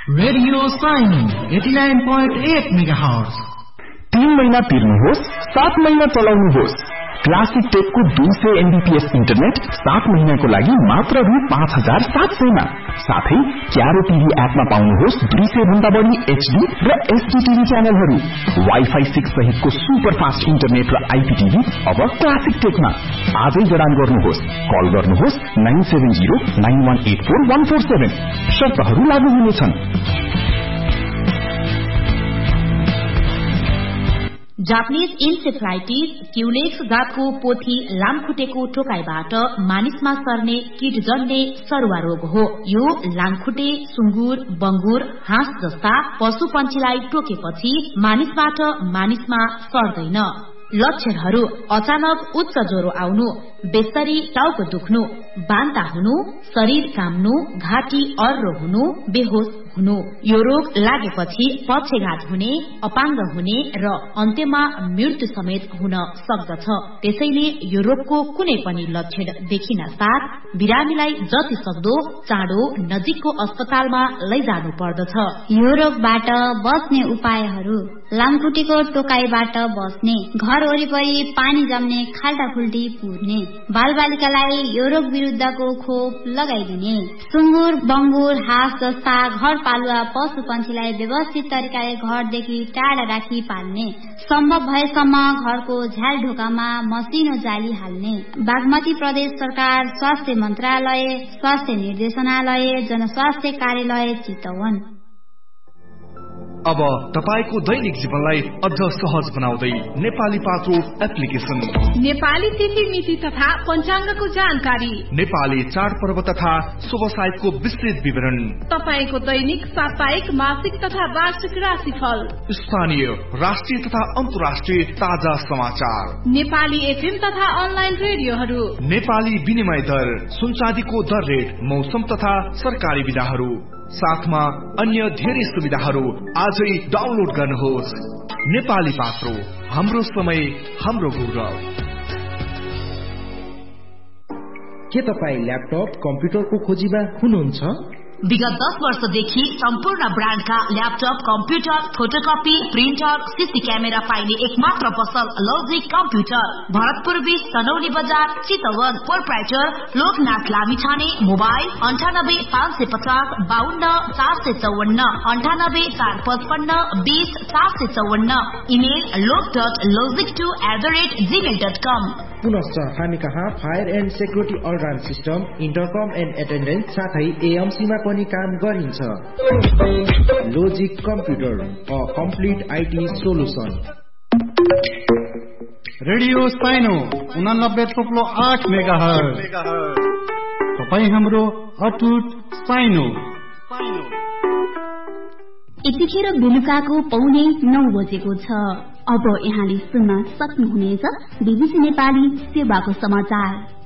Radio साइनो 89.8 megahertz. 3 महिना तिर्नुहोस्, 7 महिना चलाउनुहोस्। क्लासिक टेकको 200 MBPS इन्टरनेट 7 महिनाको लागि मात्र रु 5700 मा। साथै क्यारो टिभी एपमा पाउनुहोस् 200 भन्दा बढी HD र SD टिभी च्यानलहरू। वाइफाई 6 सहितको सुपर फास्ट इन्टरनेट र IPTV अब क्लासिक टेकमा। आजै जडान गर्नुहोस्। कल गर्नुहोस् 9709184147। शर्तहरू लागू हुनेछन्। जापानीज इन्सेफ्लाइटिस क्युलेक्स जातको पोथी लामखुट्टेको टोकाइबाट मानिसमा सर्ने कीटजन्य सरुवा रोग हो। यो लामखुट्टे, सुँगुर, बंगुर, हाँस जस्ता पशु पन्छीलाई टोकेपछि मानिसबाट मानिसमा सर्दैन। लक्षणहरू: अचानक उच्च ज्वरो आउनु, बेस्तरी टाउको दुख्नु, बान्ता हुनु, शरीर काम्नु, घाँटी अर्रो हुनु, बेहोस हुनु। यो रोग लागेपछि पक्षघात हुने, अपाङ्ग हुने र अन्त्यमा मृत्यु समेत हुन सक्दछ। त्यसैले यो रोगको कुनै पनि लक्षण देखिन साथ बिरामीलाई जति सक्दो चाँडो नजिकको अस्पतालमा लैजानु पर्दछ। यो रोगबाट बच्ने उपायहरू: लामखुट्टेको टोकाइबाट बस्ने, घर वरिपरि पानी जम्ने, खाल्टाखुल्टी पुर्ने, बालबालिकालाई यो रोग विरुद्धको खोप लगाइदिने, सुँगुर, बंगुर, हाँस जस्ता घर पालुवा पशु पन्छीलाई व्यवस्थित तरिकाले घरदेखि टाढा राखी पाल्ने, सम्भव भएसम्म घरको झ्याल ढोकामा मसिनो जाली हाल्ने। बागमती प्रदेश सरकार स्वास्थ्य मन्त्रालय, स्वास्थ्य निर्देशनालय, जनस्वास्थ्य कार्यालय चितवन। अब तपाईको दैनिक जीवनलाई अझ सहज बनाउँदै नेपाली पात्रो एप्लिकेशन। नेपाली तिथि मिति तथा पञ्चाङ्गको जानकारी, नेपाली चाडपर्व तथा शुभ साहित्यको विस्तृत विवरण, तपाईको दैनिक, साप्ताहिक, मासिक तथा वार्षिक राशिफल, स्थानीय, राष्ट्रिय तथा अन्तर्राष्ट्रिय ताजा समाचार, नेपाली FM तथा अनलाइन रेडियोहरू, नेपाली विनिमय दर, सुनचाँदीको दर रेट, मौसम तथा सरकारी विधाहरू, साथमा अन्य धेरै सुविधाहरू आजै डाउनलोड गर्नुहोस्। नेपाली पात्रो, हाम्रो समय हाम्रो गौरव। के तपाईँ ल्यापटप कम्प्युटरको खोजीमा हुनुहुन्छ? विगत 10 वर्षदेखि सम्पूर्ण ब्रान्डका laptop, computer, photocopy, printer, CC camera पाइने एकमात्र पसल लजिक कम्प्युटर। भरतपुर बीच सनौली बजार, Chitwan. Proprietor Loknath Lamichhane. Mobile 98 550 52 454 98 455 20 454। Email log.logic2@gmail.com। पुनश्च हामी कहाँ fire and security all-round system, इन्टरकम and attendance साथै AMC मा पनि काम गरिन्छ। Logic computer, a complete IT solution. Radio साइनो 89.8 मेगाहर्ज। तपाईँ हाम्रो अटुट साइनो। यतिखेर बेलुकाको 8:45 बजेको छ। अब यहाँले सुन्न सक्नुहुनेछ BBC नेपाली सेवाको समाचार।